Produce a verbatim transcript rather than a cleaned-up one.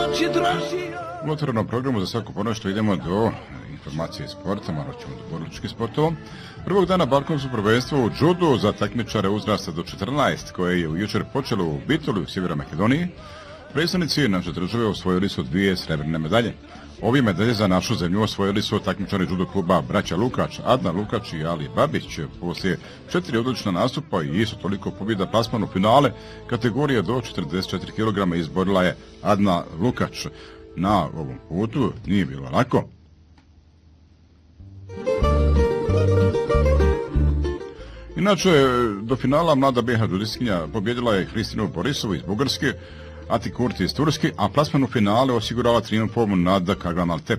U otvorenom programu za svaku ponoć idemo do informacije sporta, malo ćemo do borilačkih sportova. Prvog dana Balkanskog prvenstva u džudu za takmičare uzrasta do četrnaest, koje je jučer počelo u Bitoli u Sjevernoj Makedoniji. Predstavnici naše države osvojili su dvije srebrne medalje. Ovi medalje za našu zemlju osvojili su takmičari džudo kluba Braća Lukač, Adna Lukač i Ali Babić. Poslije četiri odlična nastupa i isto toliko pobjeda plasman u finale kategorije do četrdeset četiri kilograma izborila je Adna Lukač. Na ovom putu nije bilo lako. Inače, do finala mlada B iH džudistkinja pobjedila je Hristinu Borisovu iz Bugarske, Ati Kurti iz Turske, a plasman u finale osigurala trijumfom nad Kagamal Tep.